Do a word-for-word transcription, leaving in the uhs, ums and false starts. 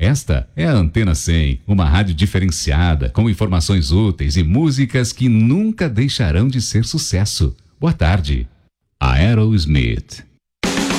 Esta é a Antena cem, uma rádio diferenciada, com informações úteis e músicas que nunca deixarão de ser sucesso. Boa tarde. Aerosmith.